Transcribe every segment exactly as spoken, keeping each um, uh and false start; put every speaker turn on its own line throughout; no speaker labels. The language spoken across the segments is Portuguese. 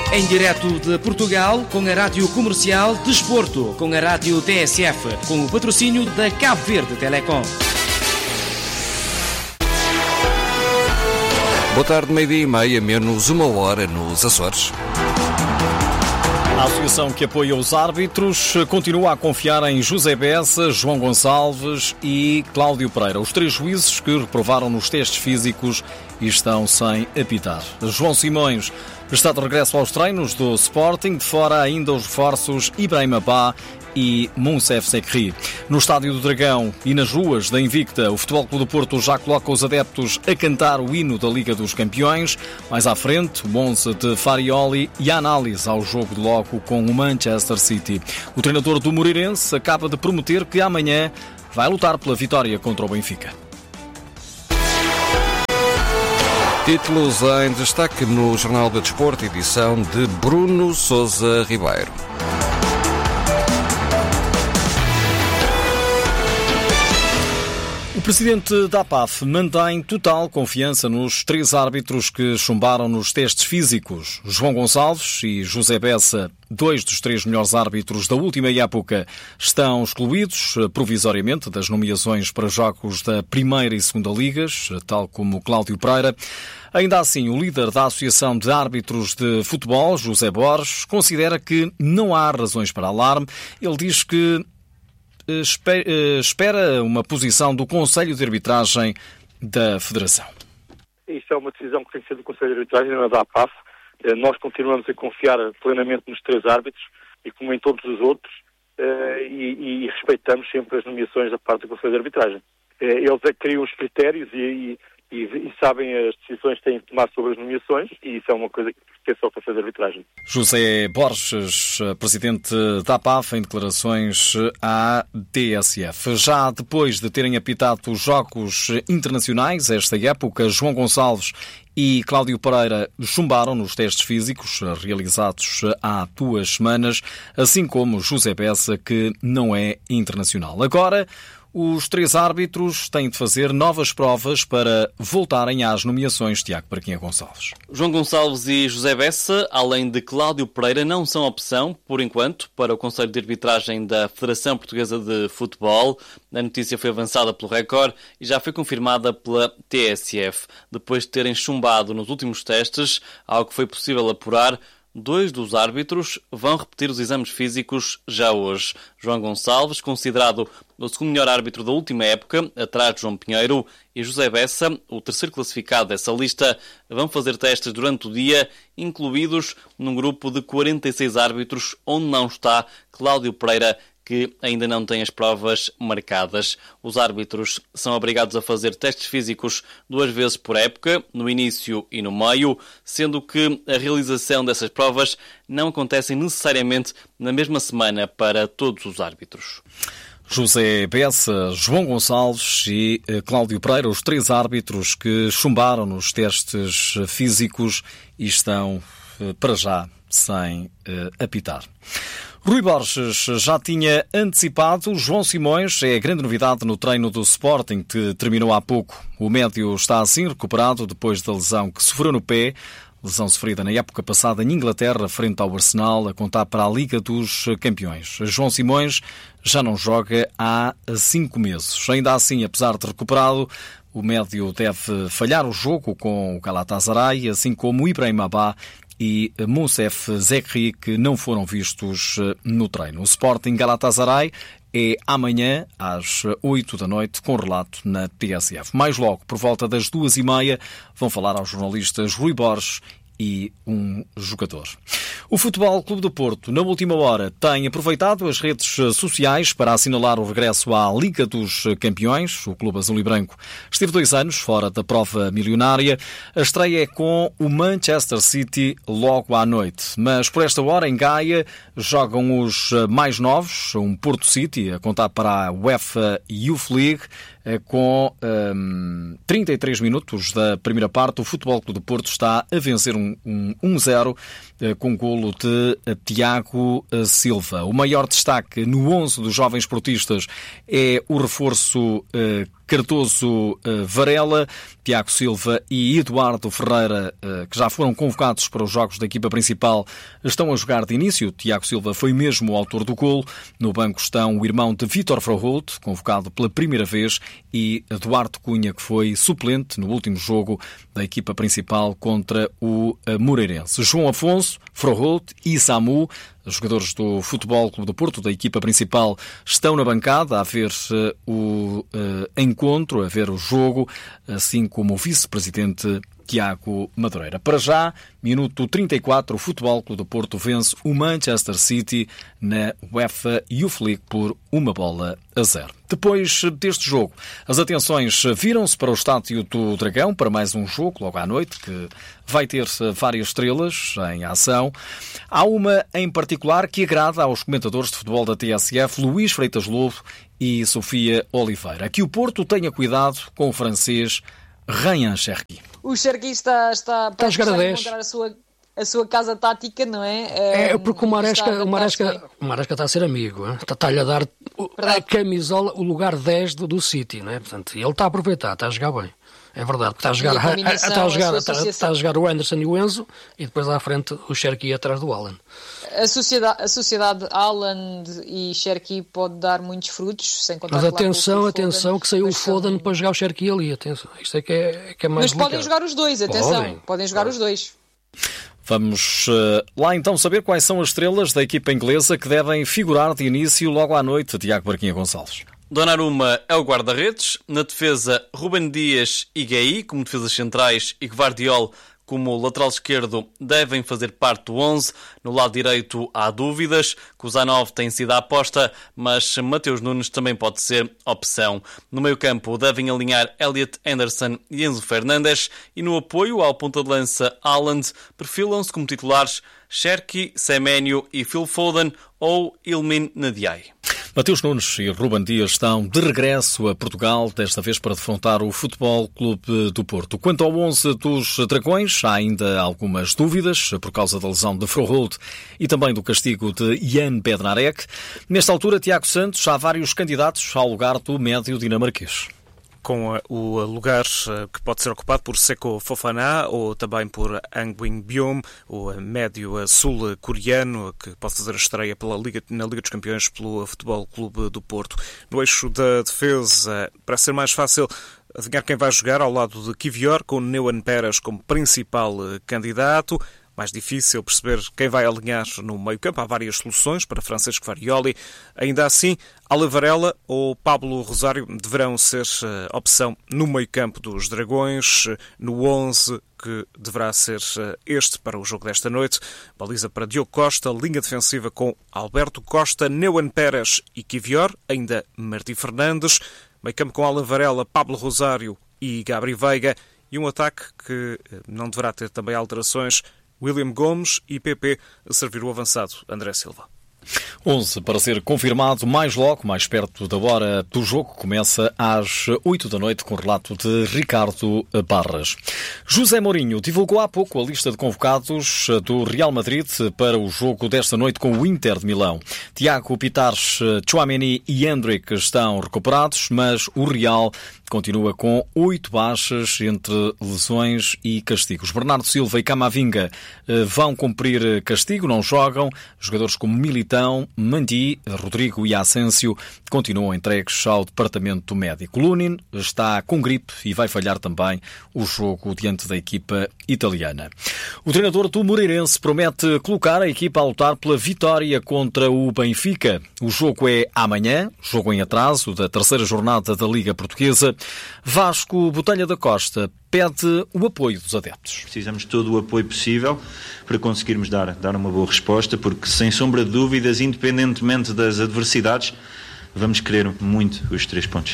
Em direto de Portugal, com a Rádio Comercial Desporto, com a Rádio T S F, com o patrocínio da Cabo Verde Telecom.
Boa tarde, meio-dia e meia, menos uma hora nos Açores.
A associação que apoia os árbitros continua a confiar em José Bessa, João Gonçalves e Cláudio Pereira, os três juízes que reprovaram nos testes físicos e estão sem apitar. João Simões está de regresso aos treinos do Sporting, de fora ainda os reforços Ibrahim Abá e Mounsef Sekri. No Estádio do Dragão e nas ruas da Invicta, o Futebol Clube do Porto já coloca os adeptos a cantar o hino da Liga dos Campeões. Mais à frente, o onze de Farioli e a análise ao jogo de logo com o Manchester City. O treinador do Moreirense acaba de prometer que amanhã vai lutar pela vitória contra o Benfica.
Títulos em destaque no Jornal do Desporto, edição de Bruno Sousa Ribeiro.
O presidente da A P A F mantém total confiança nos três árbitros que chumbaram nos testes físicos. João Gonçalves e José Bessa, dois dos três melhores árbitros da última época, estão excluídos provisoriamente das nomeações para jogos da Primeira e Segunda Ligas, tal como Cláudio Pereira. Ainda assim, o líder da Associação de Árbitros de Futebol, José Borges, considera que não há razões para alarme. Ele diz que espera uma posição do Conselho de Arbitragem da Federação.
Isto é uma decisão que tem que ser do Conselho de Arbitragem, não é da A P A F. Nós continuamos a confiar plenamente nos três árbitros e como em todos os outros e, e respeitamos sempre as nomeações da parte do Conselho de Arbitragem. Eles é que criam os critérios e, e, e sabem as decisões que têm de tomar sobre as nomeações e isso é uma coisa que é só o Conselho de Arbitragem.
José Borges, presidente da A P A F, em declarações à T S F. Já depois de terem apitado os jogos internacionais, esta época, João Gonçalves e Cláudio Pereira chumbaram nos testes físicos realizados há duas semanas, assim como José Bessa, que não é internacional. Agora, os três árbitros têm de fazer novas provas para voltarem às nomeações. Tiago Paraquinha Gonçalves.
João Gonçalves e José Bessa, além de Cláudio Pereira, não são opção, por enquanto, para o Conselho de Arbitragem da Federação Portuguesa de Futebol. A notícia foi avançada pelo Record e já foi confirmada pela T S F. Depois de terem chumbado nos últimos testes, ao que foi possível apurar, dois dos árbitros vão repetir os exames físicos já hoje. João Gonçalves, considerado o segundo melhor árbitro da última época, atrás de João Pinheiro, e José Bessa, o terceiro classificado dessa lista, vão fazer testes durante o dia, incluídos num grupo de quarenta e seis árbitros, onde não está Cláudio Pereira, que ainda não tem as provas marcadas. Os árbitros são obrigados a fazer testes físicos duas vezes por época, no início e no meio, sendo que a realização dessas provas não acontece necessariamente na mesma semana para todos os árbitros.
José Bessa, João Gonçalves e Cláudio Pereira, os três árbitros que chumbaram nos testes físicos e estão, para já, sem apitar. Rui Borges já tinha antecipado. João Simões é a grande novidade no treino do Sporting, que terminou há pouco. O médio está assim recuperado depois da lesão que sofreu no pé, lesão sofrida na época passada em Inglaterra, frente ao Arsenal, a contar para a Liga dos Campeões. João Simões já não joga há cinco meses. Ainda assim, apesar de recuperado, o médio deve falhar o jogo com o Galatasaray, assim como o Ibrahim Abá e Mounsef Sekri, que não foram vistos no treino. O Sporting Galatasaray é amanhã às oito da noite, com relato na T S F. Mais logo, por volta das duas e meia, vão falar aos jornalistas Rui Borges e um jogador. O Futebol Clube do Porto, na última hora, tem aproveitado as redes sociais para assinalar o regresso à Liga dos Campeões. O Clube Azul e Branco esteve dois anos fora da prova milionária. A estreia é com o Manchester City logo à noite. Mas por esta hora, em Gaia, jogam os mais novos, um Porto City, a contar para a UEFA Youth League, com um, trinta e três minutos da primeira parte. O Futebol Clube do Porto está a vencer um, um, um zero com golo de Tiago Silva. O maior destaque no onze dos jovens portistas é o reforço uh, Cardoso Varela, Tiago Silva e Eduardo Ferreira, que já foram convocados para os jogos da equipa principal, estão a jogar de início. Tiago Silva foi mesmo o autor do golo. No banco estão o irmão de Vítor Froholt, convocado pela primeira vez, e Eduardo Cunha, que foi suplente no último jogo da equipa principal contra o Moreirense. João Afonso, Froholt e Samu, os jogadores do Futebol Clube do Porto, da equipa principal, estão na bancada a ver uh, o uh, encontro, a ver o jogo, assim como o vice-presidente Tiago Madureira. Para já, minuto trinta e quatro, o Futebol Clube do Porto vence o Manchester City na UEFA Youth League por uma bola a zero. Depois deste jogo, as atenções viram-se para o Estádio do Dragão, para mais um jogo, logo à noite, que vai ter várias estrelas em ação. Há uma em particular que agrada aos comentadores de futebol da T S F, Luís Freitas Lobo e Sofia Oliveira. Que o Porto tenha cuidado com o francês Ryan Cherki.
O Cherki está, está,
está a jogar a dez.
Encontrar a sua, a sua casa tática, não é?
É porque o Maresca, o Maresca, o Maresca está a ser amigo, hein? Está-lhe a dar a camisola, o lugar dez do, do City, não é? Portanto, ele está a aproveitar, está a jogar bem. É verdade, está a jogar, a, a, está a jogar, está, está a jogar o Anderson e o Enzo e depois à frente o Cherki atrás do Haaland.
A sociedade, a sociedade Haaland e Cherki pode dar muitos frutos, sem contar.
Mas atenção, atenção,
Foden,
que saiu o Foden são... para jogar o Cherki ali, atenção. Isto é que é, que é mais
Mas
delicado.
Podem jogar os dois, atenção,
podem,
podem jogar podem. os dois.
Vamos uh, lá então saber quais são as estrelas da equipa inglesa que devem figurar de início logo à noite, Tiago Barquinha Gonçalves.
Donnarumma é o guarda-redes, na defesa Ruben Dias e Gueye como defesas centrais e Gvardiol como lateral esquerdo devem fazer parte do onze. No lado direito há dúvidas. Kuzanov tem sido a aposta, mas Mateus Nunes também pode ser opção. No meio-campo devem alinhar Elliot Anderson e Enzo Fernandes e no apoio ao ponta de lança Haaland perfilam-se como titulares Cherki, Semenyo e Phil Foden ou Ilmin Ndiaye.
Mateus Nunes e Ruben Dias estão de regresso a Portugal, desta vez para defrontar o Futebol Clube do Porto. Quanto ao onze dos Dragões, há ainda algumas dúvidas por causa da lesão de Froholt e também do castigo de Jan Bednarek. Nesta altura, Tiago Santos, há vários candidatos ao lugar do médio dinamarquês.
Com o lugar que pode ser ocupado por Seko Fofana ou também por Angwin Byom, o médio sul-coreano que pode fazer a estreia pela Liga, na Liga dos Campeões pelo Futebol Clube do Porto. No eixo da defesa, para ser mais fácil adivinhar quem vai jogar ao lado de Kivior, com Neuan Peras como principal candidato. Mais difícil perceber quem vai alinhar no meio-campo. Há várias soluções para Francesco Varioli. Ainda assim, Ale Varela ou Pablo Rosário deverão ser uh, opção no meio-campo dos Dragões, uh, no onze, que deverá ser uh, este para o jogo desta noite. Baliza para Diogo Costa, linha defensiva com Alberto Costa, Neuan Peras e Kivior, ainda Martim Fernandes, meio-campo com Ale Varela, Pablo Rosário e Gabri Veiga, e um ataque que uh, não deverá ter também alterações, William Gomes e P P a servir o avançado André Silva.
onze para ser confirmado mais logo, mais perto da hora do jogo, começa às oito da noite com o relato de Ricardo Barras. José Mourinho divulgou há pouco a lista de convocados do Real Madrid para o jogo desta noite com o Inter de Milão. Tiago Pitares, Tchouaméni e Hendrick estão recuperados, mas o Real continua com oito baixas entre lesões e castigos. Bernardo Silva e Camavinga vão cumprir castigo, não jogam. Jogadores como Militão, Mandi, Rodrigo e Asensio continuam entregues ao departamento médico. Lunin está com gripe e vai falhar também o jogo diante da equipa italiana. O treinador do Moreirense promete colocar a equipa a lutar pela vitória contra o Benfica. O jogo é amanhã, jogo em atraso da terceira jornada da Liga Portuguesa. Vasco Botelho da Costa pede o apoio dos adeptos.
Precisamos de todo o apoio possível para conseguirmos dar, dar uma boa resposta, porque sem sombra de dúvidas, independentemente das adversidades, vamos querer muito os três pontos.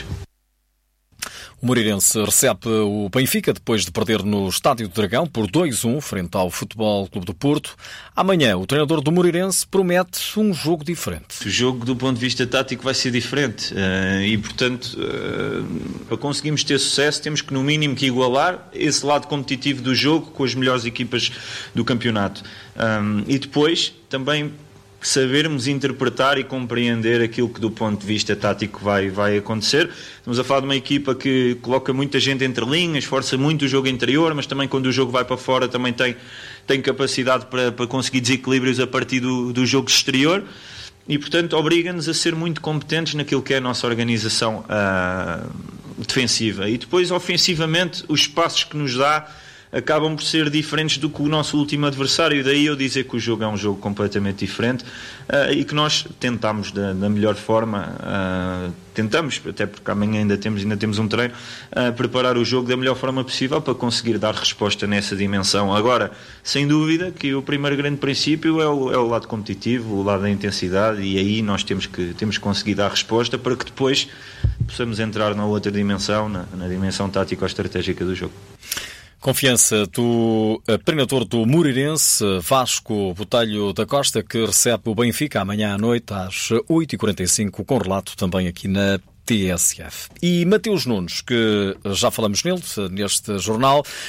O Moreirense recebe o Benfica depois de perder no Estádio do Dragão por dois a um frente ao Futebol Clube do Porto. Amanhã, o treinador do Moreirense promete um jogo diferente.
O jogo, do ponto de vista tático, vai ser diferente e, portanto, para conseguirmos ter sucesso, temos que, no mínimo, que igualar esse lado competitivo do jogo com as melhores equipas do campeonato. E depois, também, sabermos interpretar e compreender aquilo que do ponto de vista tático vai, vai acontecer. Estamos a falar de uma equipa que coloca muita gente entre linhas, força muito o jogo interior, mas também quando o jogo vai para fora também tem, tem capacidade para, para conseguir desequilíbrios a partir do, do jogo exterior e, portanto, obriga-nos a ser muito competentes naquilo que é a nossa organização uh, defensiva. E depois, ofensivamente, os espaços que nos dá acabam por ser diferentes do que o nosso último adversário, daí eu dizer que o jogo é um jogo completamente diferente uh, e que nós tentamos da, da melhor forma, uh, tentamos, até porque amanhã ainda temos, ainda temos um treino, uh, preparar o jogo da melhor forma possível para conseguir dar resposta nessa dimensão. Agora, sem dúvida que o primeiro grande princípio é o, é o lado competitivo, o lado da intensidade, e aí nós temos que, temos que conseguir dar resposta para que depois possamos entrar na outra dimensão, na, na dimensão tático-estratégica do jogo.
Confiança do treinador do Moreirense, Vasco Botelho da Costa, que recebe o Benfica amanhã à noite às oito e quarenta e cinco, com relato também aqui na T S F. E Mateus Nunes, que já falamos nele neste jornal,